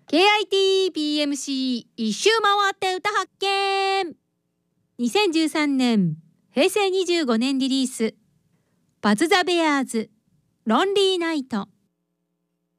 KITBMC 一周回って歌発見。2013年平成25年リリース、バズ・ザ・ベアーズロンリーナイト。